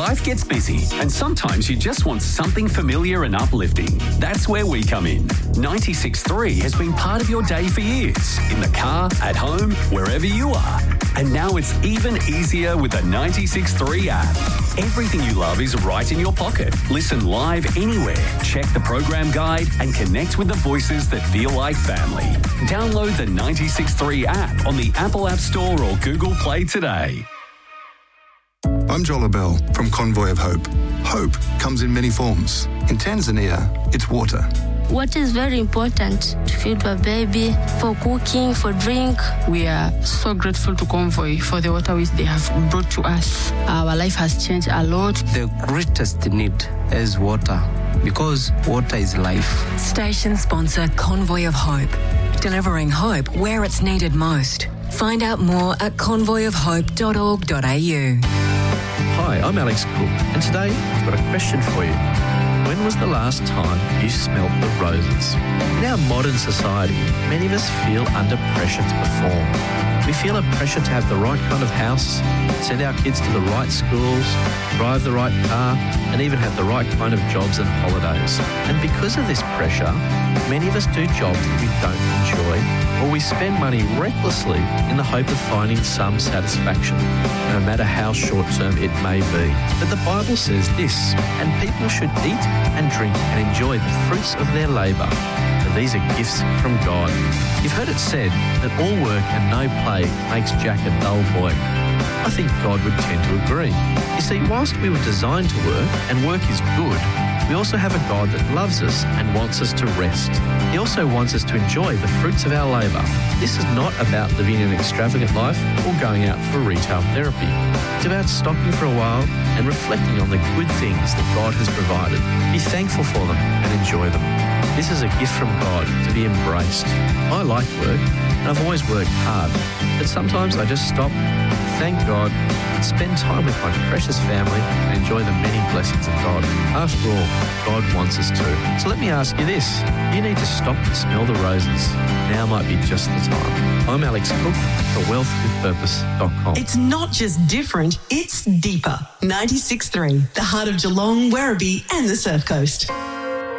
Life gets busy, and sometimes you just want something familiar and uplifting. That's where we come in. 96.3 has been part of your day for years. In the car, at home, wherever you are. And now it's even easier with the 96.3 app. Everything you love is right in your pocket. Listen live anywhere. Check the program guide and connect with the voices that feel like family. Download the 96.3 app on the Apple App Store or Google Play today. I'm Joel Abell from Convoy of Hope. Hope comes in many forms. In Tanzania, it's water. Water is very important to feed a baby, for cooking, for drink. We are so grateful to Convoy for the water which they have brought to us. Our life has changed a lot. The greatest need is water because water is life. Station sponsor Convoy of Hope, delivering hope where it's needed most. Find out more at convoyofhope.org.au. Hi, I'm Alex Cook, and today I've got a question for you. When was the last time you smelt the roses? In our modern society, many of us feel under pressure to perform. We feel a pressure to have the right kind of house, send our kids to the right schools, drive the right car, and even have the right kind of jobs and holidays. And because of this pressure, many of us do jobs that we don't enjoy, or we spend money recklessly in the hope of finding some satisfaction, no matter how short-term it may be. But the Bible says this, and people should eat and drink and enjoy the fruits of their labour. For these are gifts from God. You've heard it said that all work and no play makes Jack a dull boy. I think God would tend to agree. You see, whilst we were designed to work, and work is good, we also have a God that loves us and wants us to rest. He also wants us to enjoy the fruits of our labour. This is not about living an extravagant life or going out for retail therapy. It's about stopping for a while and reflecting on the good things that God has provided. Be thankful for them and enjoy them. This is a gift from God to be embraced. I like work, and I've always worked hard, but sometimes I just stop, thank God, spend time with my precious family and enjoy the many blessings of God. After all, God wants us to. So let me ask you this. You need to stop and smell the roses. Now might be just the time. I'm Alex Cook for wealthwithpurpose.com. It's not just different, it's deeper. 96.3, the heart of Geelong, Werribee and the Surf Coast.